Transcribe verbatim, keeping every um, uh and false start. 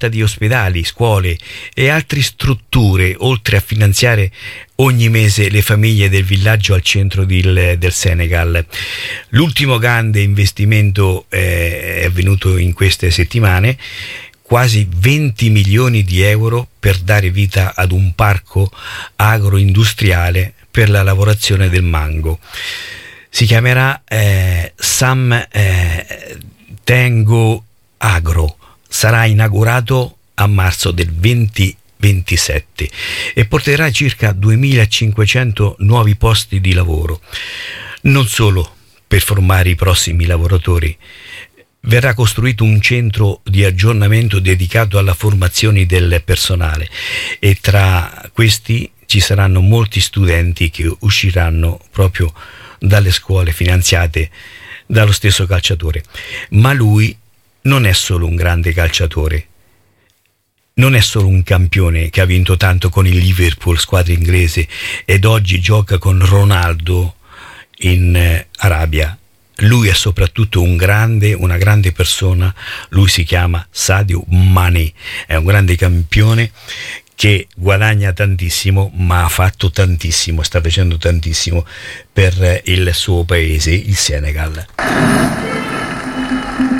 sessanta di ospedali, scuole e altre strutture, oltre a finanziare ogni mese le famiglie del villaggio al centro del, del Senegal. L'ultimo grande investimento eh, è avvenuto in queste settimane, quasi venti milioni di euro per dare vita ad un parco agroindustriale per la lavorazione del mango. Si chiamerà eh, Sam eh, Tengo Agro. Sarà inaugurato a marzo del duemilaventisette e porterà circa duemilacinquecento nuovi posti di lavoro, non solo per formare i prossimi lavoratori. Verrà costruito un centro di aggiornamento dedicato alla formazione del personale e tra questi ci saranno molti studenti che usciranno proprio dalle scuole finanziate dallo stesso calciatore. Ma lui non è solo un grande calciatore, non è solo un campione che ha vinto tanto con il Liverpool, squadra inglese, ed oggi gioca con Ronaldo in Arabia. Lui è soprattutto un grande, una grande persona. Lui si chiama Sadio Mané, è un grande campione che guadagna tantissimo, ma ha fatto tantissimo, sta facendo tantissimo per il suo paese, il Senegal.